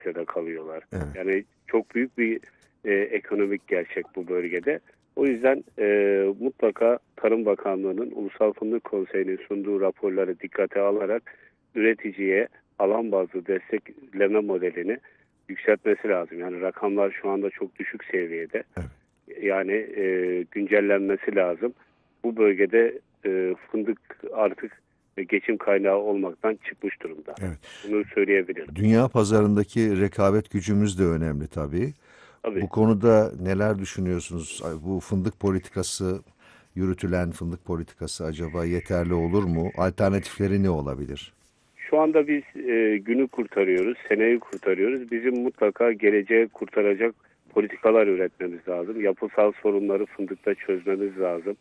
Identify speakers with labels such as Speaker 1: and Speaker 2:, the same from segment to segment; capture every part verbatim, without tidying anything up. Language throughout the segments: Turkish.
Speaker 1: coğrafyada kalıyorlar.
Speaker 2: Evet.
Speaker 1: Yani çok büyük bir e, ekonomik gerçek bu bölgede. O yüzden e, mutlaka Tarım Bakanlığı'nın Ulusal Fındık Konseyi'nin sunduğu raporları dikkate alarak üreticiye alan bazlı destekleme modelini yükseltmesi lazım. Yani rakamlar şu anda çok düşük seviyede.
Speaker 2: Evet.
Speaker 1: Yani e, güncellenmesi lazım. Bu bölgede e, fındık artık geçim kaynağı olmaktan çıkmış durumda.
Speaker 2: Evet.
Speaker 1: Bunu söyleyebilirim.
Speaker 2: Dünya pazarındaki rekabet gücümüz de önemli tabii.
Speaker 1: Tabii.
Speaker 2: Bu konuda neler düşünüyorsunuz? Bu fındık politikası, yürütülen fındık politikası acaba yeterli olur mu? Alternatifleri ne olabilir?
Speaker 1: Şu anda biz e, günü kurtarıyoruz, seneyi kurtarıyoruz. Bizim mutlaka geleceği kurtaracak politikalar üretmemiz lazım. Yapısal sorunları fındıkta çözmemiz lazım.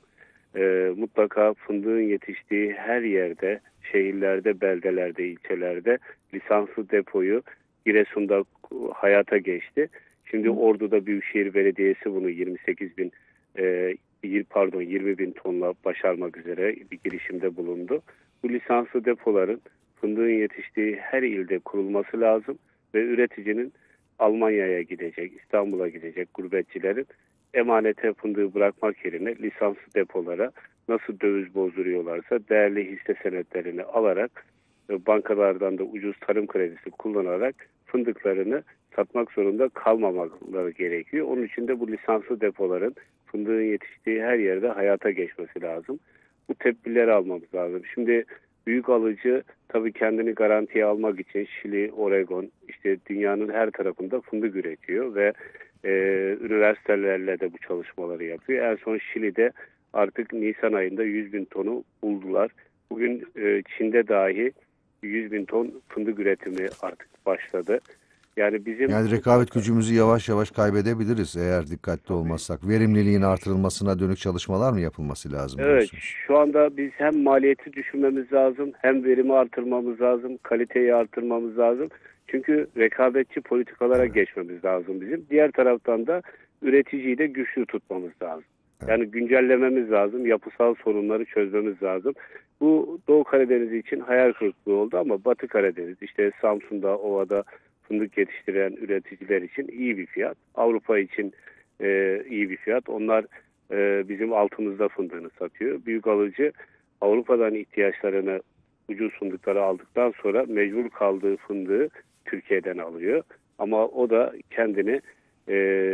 Speaker 1: E, mutlaka fındığın yetiştiği her yerde, şehirlerde, beldelerde, ilçelerde lisanslı depoyu Giresun'da hayata geçti. Şimdi Ordu'da Büyükşehir Belediyesi bunu yirmi sekiz bin e, pardon yirmi bin tonla başarmak üzere bir girişimde bulundu. Bu lisanslı depoların fındığın yetiştiği her ilde kurulması lazım ve üreticinin Almanya'ya gidecek, İstanbul'a gidecek gurbetçilerin emanete fındığı bırakmak yerine lisanslı depolara nasıl döviz bozduruyorlarsa değerli hisse senetlerini alarak bankalardan da ucuz tarım kredisi kullanarak fındıklarını satmak zorunda kalmamaları gerekiyor. Onun için de bu lisanslı depoların fındığın yetiştiği her yerde hayata geçmesi lazım. Bu tedbirleri almamız lazım. Şimdi büyük alıcı tabii kendini garantiye almak için Şili, Oregon, işte dünyanın her tarafında fındık üretiyor ve e, üniversitelerle de bu çalışmaları yapıyor. En son Şili'de artık Nisan ayında yüz bin tonu buldular. Bugün e, Çin'de dahi yüz bin ton fındık üretimi artık başladı. Yani bizim
Speaker 2: Yani rekabet gücümüzü yavaş yavaş kaybedebiliriz eğer dikkatli
Speaker 1: tabii,
Speaker 2: olmazsak. Verimliliğin artırılmasına dönük çalışmalar mı yapılması lazım
Speaker 1: evet,
Speaker 2: diyorsunuz?
Speaker 1: şu anda biz hem maliyeti düşürmemiz lazım, hem verimi artırmamız lazım, kaliteyi artırmamız lazım. Çünkü rekabetçi politikalara
Speaker 2: Evet.
Speaker 1: geçmemiz lazım bizim. Diğer taraftan da üreticiyi de güçlü tutmamız lazım.
Speaker 2: Evet.
Speaker 1: Yani güncellememiz lazım, yapısal sorunları çözmemiz lazım. Bu Doğu Karadeniz için hayal kırıklığı oldu ama Batı Karadeniz, işte Samsun'da, Ova'da fındık yetiştiren üreticiler için iyi bir fiyat. Avrupa için e, iyi bir fiyat. Onlar e, bizim altımızda fındığını satıyor. Büyük alıcı Avrupa'dan ihtiyaçlarını ucuz fındıkları aldıktan sonra mecbur kaldığı fındığı Türkiye'den alıyor. Ama o da kendini e,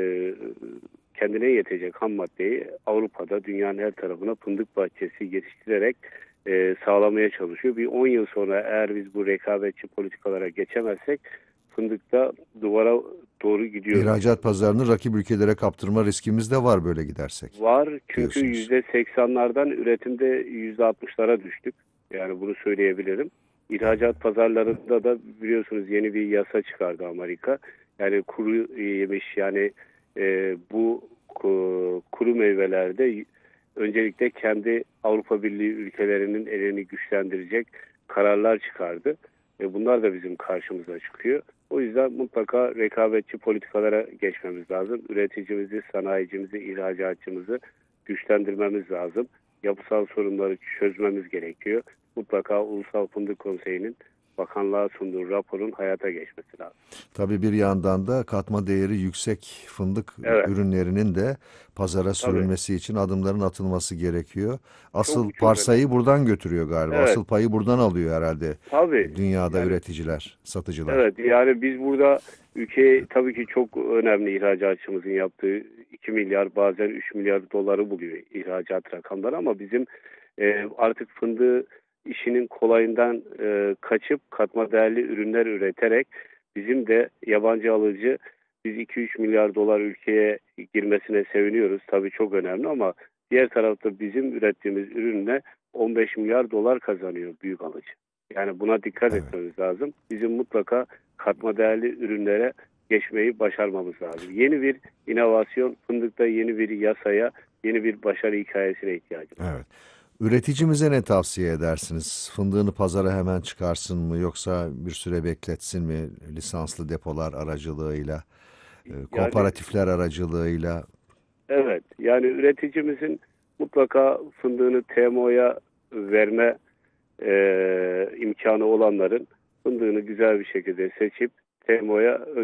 Speaker 1: kendine yetecek ham maddeyi Avrupa'da dünyanın her tarafına fındık bahçesi yetiştirerek e, sağlamaya çalışıyor. Bir on yıl sonra eğer biz bu rekabetçi politikalara geçemezsek fındıkta duvara doğru gidiyoruz.
Speaker 2: İhracat pazarını rakip ülkelere kaptırma riskimiz de var böyle gidersek.
Speaker 1: Var çünkü
Speaker 2: Diyorsunuz.
Speaker 1: yüzde seksanlardan üretimde yüzde altmışlara düştük. Yani bunu söyleyebilirim. İhracat pazarlarında da biliyorsunuz yeni bir yasa çıkardı Amerika. Yani kuru yemiş yani e, bu kuru meyvelerde öncelikle kendi Avrupa Birliği ülkelerinin elini güçlendirecek kararlar çıkardı. E, bunlar da bizim karşımıza çıkıyor. O yüzden mutlaka rekabetçi politikalara geçmemiz lazım. Üreticimizi, sanayicimizi, ihracatçımızı güçlendirmemiz lazım. Yapısal sorunları çözmemiz gerekiyor. Mutlaka Ulusal Fındık Konseyi'nin bakanlığa sunduğu raporun hayata geçmesi lazım.
Speaker 2: Tabii bir yandan da katma değeri yüksek fındık
Speaker 1: Evet.
Speaker 2: ürünlerinin de pazara
Speaker 1: Tabii.
Speaker 2: sürülmesi için adımların atılması gerekiyor. Asıl
Speaker 1: Çok, çok
Speaker 2: parsayı
Speaker 1: önemli.
Speaker 2: buradan götürüyor galiba.
Speaker 1: Evet.
Speaker 2: Asıl payı buradan alıyor herhalde
Speaker 1: Tabii.
Speaker 2: dünyada
Speaker 1: Yani,
Speaker 2: üreticiler, satıcılar.
Speaker 1: evet, yani biz burada ülkeye tabii ki çok önemli ihracatçımızın yaptığı iki milyar bazen üç milyar doları buluyor ihracat rakamları ama bizim e, artık fındığı işinin kolayından e, kaçıp katma değerli ürünler üreterek bizim de yabancı alıcı biz iki üç milyar dolar ülkeye girmesine seviniyoruz. Tabii çok önemli ama diğer tarafta bizim ürettiğimiz ürünle on beş milyar dolar kazanıyor büyük alıcı. Yani buna dikkat
Speaker 2: Evet.
Speaker 1: etmemiz lazım. Bizim mutlaka katma değerli ürünlere geçmeyi başarmamız lazım. Yeni bir inovasyon, fındıkta yeni bir yasaya, yeni bir başarı hikayesine ihtiyacımız var.
Speaker 2: Evet. Üreticimize ne tavsiye edersiniz? Fındığını pazara hemen çıkarsın mı yoksa bir süre bekletsin mi lisanslı depolar aracılığıyla, e,
Speaker 1: Yani
Speaker 2: kooperatifler aracılığıyla?
Speaker 1: evet, yani üreticimizin mutlaka fındığını T M O'ya verme e, imkanı olanların fındığını güzel bir şekilde seçip T M O'ya